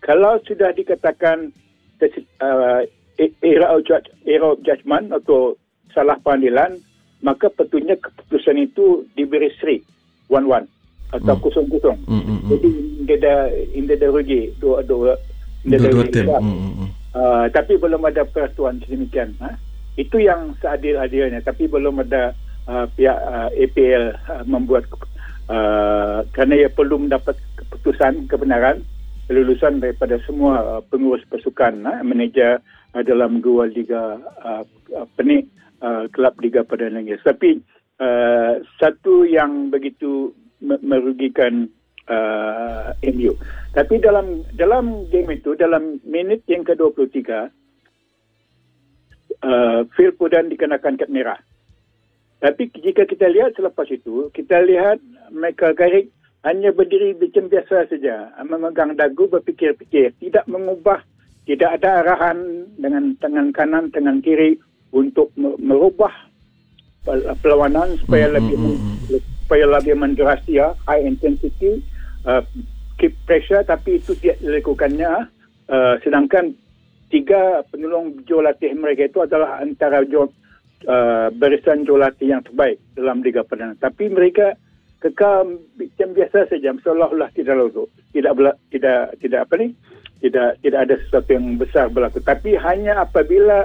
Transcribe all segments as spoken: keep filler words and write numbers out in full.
kalau sudah dikatakan uh, era of judge, era of judgment atau salah pengambilan, maka patutnya keputusan itu diberi seri one one atau Hmm. kosong kosong. Hmm, hmm, hmm. Jadi dia ada dia ada rugi dua dua dia ada Dua-dua rugi. tim. Hmm, hmm, hmm. Uh, tapi belum ada peraturan sedemikian. Ha? Itu yang seadil-adilnya. Tapi belum ada uh, pihak uh, A P L uh, membuat uh, kerana ia perlu mendapat keputusan kebenaran kelulusan daripada semua uh, pengurus pasukan, uh, manager uh, dalam dua liga uh, apa ni uh, kelab Liga Perdana Inggeris. Tapi uh, satu yang begitu merugikan uh, M U. Tapi dalam dalam game itu, dalam minit yang ke dua puluh tiga, uh, Phil Foden dikenakan kad merah. Tapi jika kita lihat selepas itu, kita lihat Michael Carrick hanya berdiri macam biasa saja, memegang dagu, berfikir-fikir, tidak mengubah, tidak ada arahan dengan tangan kanan, tangan kiri untuk merubah perlawanan supaya Hmm, lebih hmm, hmm. supaya lebih menderasi, ya, high intensity, uh, keep pressure, tapi itu tidak dilakukannya. Uh, sedangkan tiga penolong jurulatih mereka itu adalah antara jur, uh, barisan jurulatih yang terbaik dalam Liga Perdana. Tapi mereka kekal macam biasa saja, seolah-olah tidak lalu, tidak bela, tidak tidak apa ni, tidak tidak ada sesuatu yang besar berlaku. Tapi hanya apabila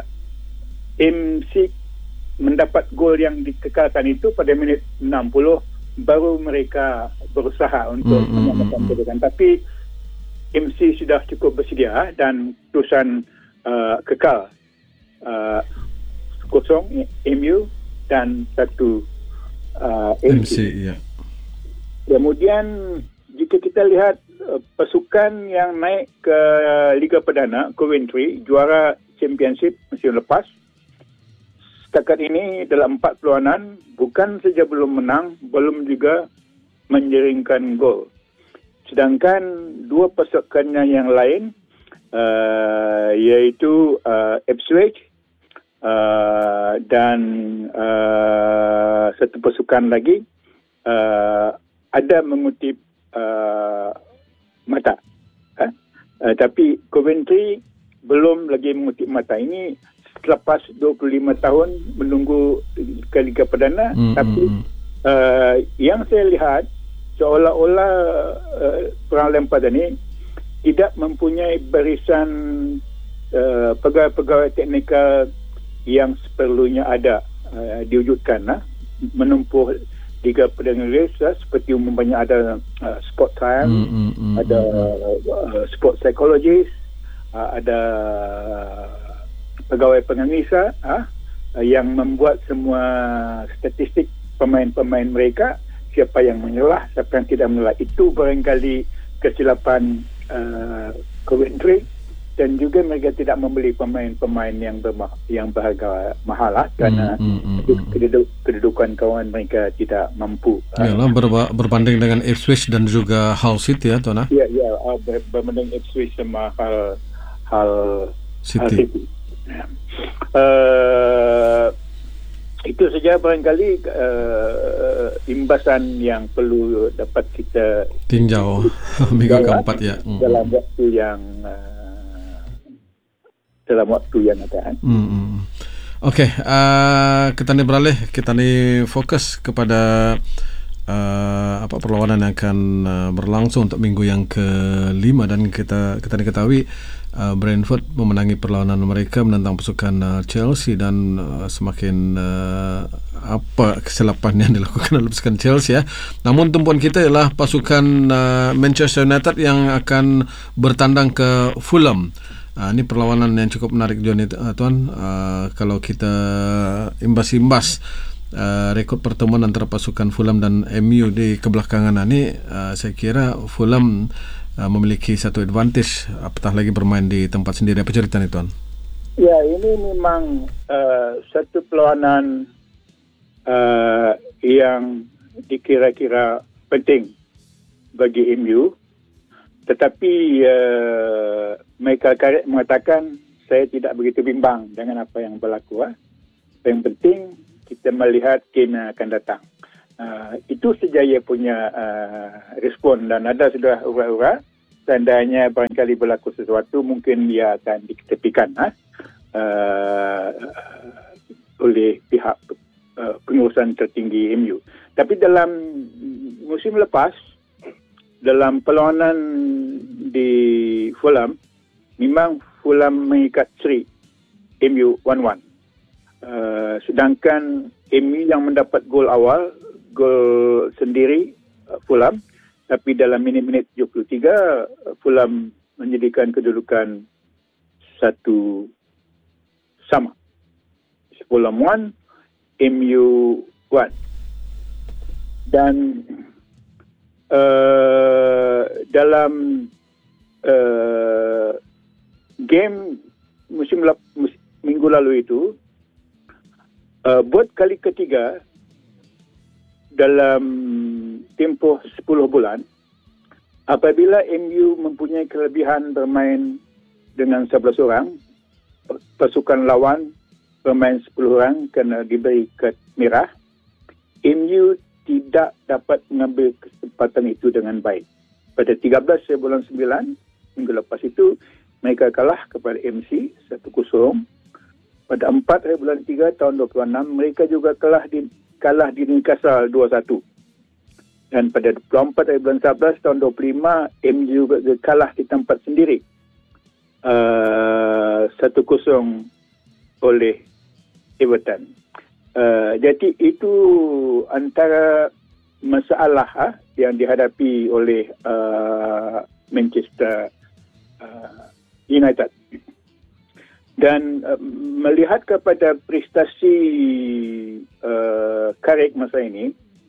M C mendapat gol yang dikekalkan itu pada minit enam puluh, baru mereka berusaha untuk Hmm, hmm, menyamakan hmm. kedudukan. Tapi M C sudah cukup bersedia dan keputusan uh, kekal uh, kosong M U dan satu uh, M M C. C, ya. Kemudian jika kita lihat uh, pasukan yang naik ke Liga Perdana, Coventry, juara Championship musim lepas, setakat ini dalam empat perlawanan bukan saja belum menang, belum juga menjeringkan gol. Sedangkan dua pasukannya yang lain, uh, iaitu uh, Ipswich uh, dan uh, satu pasukan lagi, uh, ada mengutip uh, mata. Ha? Uh, tapi Coventry belum lagi mengutip mata. Ini selepas dua puluh lima tahun menunggu ke Liga Perdana. Hmm, Tapi hmm, hmm. uh, yang saya lihat seolah-olah uh, perang lempar ini tidak mempunyai barisan uh, pegawai-pegawai teknikal yang seperlunya ada uh, diwujudkan, uh, menempuh Liga Perdana Inggeris, uh, seperti umpamanya ada uh, sport science, Hmm, hmm, hmm, ada hmm. uh, sport psychologist, uh, ada pegawai penganalisa, uh, yang membuat semua statistik pemain-pemain mereka, siapa yang menyelah, siapa yang tidak menyelah. Itu barangkali kesilapan uh, Coventry, dan juga mereka tidak membeli pemain-pemain yang berma- yang berharga mahal, lah, kerana Hmm, hmm, hmm, keduduk, kedudukan kawan mereka tidak mampu. Yalah, berba- berbanding dengan Ipswich dan juga Hull City, ya, Tuan. ah? Ya, ya, uh, ber- berbanding Ipswich sama hal hal City. City. Uh, itu saja barangkali uh, imbasan yang perlu dapat kita Tinjau minggu keempat, ya. Hmm. dalam waktu yang uh, dalam waktu yang akan. Hmm, hmm. Okey, uh, kita ni beralih, kita ni fokus kepada uh, apa perlawanan yang akan uh, berlangsung untuk minggu yang kelima, dan kita kita diketahui uh, Brentford memenangi perlawanan mereka menentang pasukan uh, Chelsea, dan uh, semakin uh, apa kesilapan yang dilakukan oleh pasukan Chelsea, ya. Namun tumpuan kita ialah pasukan uh, Manchester United yang akan bertandang ke Fulham. Uh, ini perlawanan yang cukup menarik juga ni, uh, Tuan. Uh, kalau kita imbas-imbas uh, rekod pertemuan antara pasukan Fulham dan M U di kebelakangan ini, uh, saya kira Fulham uh, memiliki satu advantage, apatah lagi bermain di tempat sendiri. Apa cerita ni, Tuan? Ya, ini memang uh, satu perlawanan uh, yang dikira-kira penting bagi M U. Tetapi uh, Michael Carrick mengatakan, saya tidak begitu bimbang dengan apa yang berlaku. Ha? Yang penting kita melihat game yang akan datang. Uh, itu saja ia punya uh, respon, dan ada sudah ura-ura Seandainya barangkali berlaku sesuatu, mungkin dia akan diketepikan ha? uh, oleh pihak uh, pengurusan tertinggi M U. Tapi dalam musim lepas, dalam perlawanan di Fulham, memang Fulham mengikat seri M U satu satu. Uh, sedangkan M U yang mendapat gol awal, gol sendiri uh, Fulham, tapi dalam minit-minit tujuh puluh tiga Fulham menjadikan kedudukan satu sama. Fulham satu, M U satu. Dan uh, dalam uh, game musim, lap, musim minggu lalu itu, uh, buat kali ketiga dalam tempoh sepuluh bulan, apabila M U mempunyai kelebihan bermain dengan sebelas orang, pasukan lawan bermain sepuluh orang kerana diberi kad merah, M U tidak dapat mengambil kesempatan itu dengan baik. Pada tiga belas bulan sembilan, minggu lepas itu, mereka kalah kepada M C satu kosong. Pada empat bulan tiga tahun dua puluh enam, mereka juga kalah di kalah di Newcastle dua satu. Dan pada dua puluh empat bulan sebelas tahun dua puluh lima, M U juga kalah di tempat sendiri uh, satu kosong oleh Everton. Uh, jadi itu antara masalah ha, yang dihadapi oleh uh, Manchester uh, United. Dan uh, melihat kepada prestasi uh, Carrick masa ini,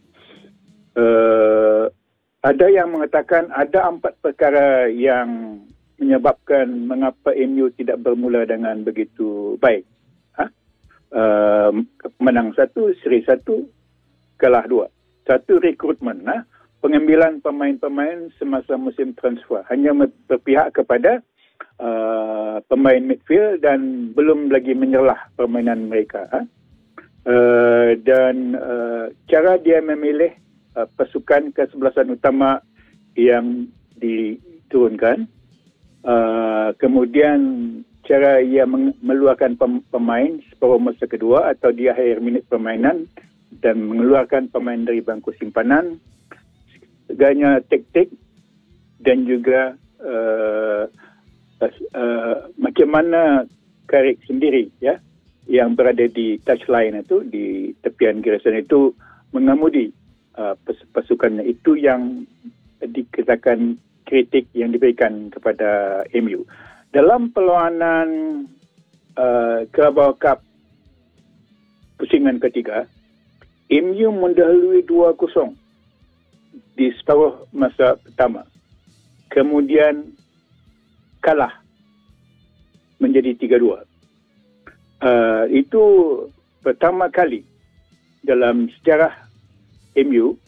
uh, ada yang mengatakan ada empat perkara yang menyebabkan mengapa M U tidak bermula dengan begitu baik. Ha? Uh, menang satu, seri satu, kalah dua. Satu, rekrutmen. Ha? Pengambilan pemain-pemain semasa musim transfer. Hanya berpihak kepada Uh, pemain midfield dan belum lagi menyerlah permainan mereka. Ha? Uh, dan uh, cara dia memilih uh, pasukan kesebelasan utama yang diturunkan, uh, kemudian cara ia meng- meluarkan pem- pemain separuh masa kedua atau di akhir minit permainan dan mengeluarkan pemain dari bangku simpanan, segalanya taktik dan juga uh, Uh, uh, macam mana Carrick sendiri ya yang berada di touchline itu, di tepian garisan itu, mengemudi uh, pas- pasukannya. Itu yang dikatakan kritik yang diberikan kepada M U. Dalam perlawanan uh, Carabao Cup pusingan ketiga, M U mendahului dua kosong di separuh masa pertama. Kemudian kalah menjadi tiga dua. Uh, itu pertama kali dalam sejarah M U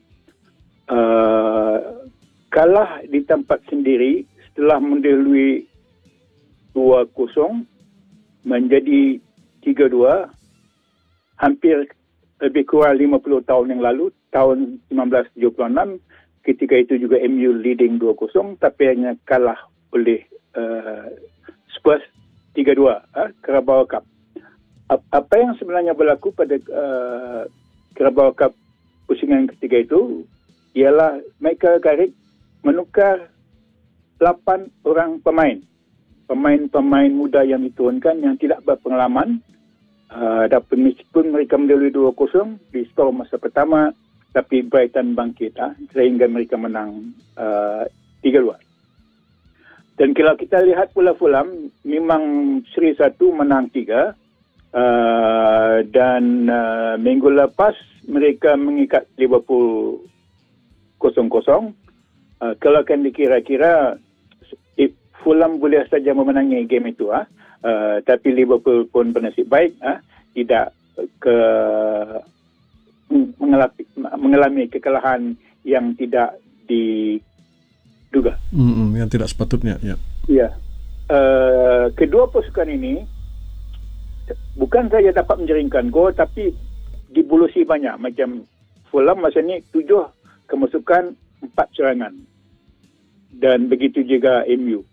uh, kalah di tempat sendiri setelah mendahului dua kosong menjadi tiga dua, hampir lebih kurang lima puluh tahun yang lalu, tahun seribu sembilan ratus tujuh puluh enam, ketika itu juga M U leading dua kosong tapi hanya kalah oleh uh, Spurs tiga dua, uh, Carabao Cup. Apa yang sebenarnya berlaku pada uh, Carabao Cup pusingan ketiga itu ialah Michael Carrick menukar lapan orang pemain. Pemain-pemain muda yang diturunkan yang tidak berpengalaman. Uh, dan meskipun mereka mendahului dua kosong di separuh masa pertama, tapi Brighton bangkit uh, sehingga mereka menang uh, tiga dua. Dan kalau kita lihat pula Fulham, memang seri satu menang tiga. Uh, dan uh, minggu lepas mereka mengikat Liverpool kosong kosong. Uh, kalau akan dikira-kira, Fulham boleh saja memenangi game itu. Uh, uh, tapi Liverpool pun bernasib baik. Uh, tidak ke mengalami, mengalami kekalahan yang tidak di duga. Mm-mm, yang tidak sepatutnya. Ya. Ya. Uh, kedua pasukan ini bukan saja dapat menjeringkan gol, tapi dibulusi banyak. Macam Fulham masa ni tujuh kemasukan, empat serangan. dan begitu juga M U.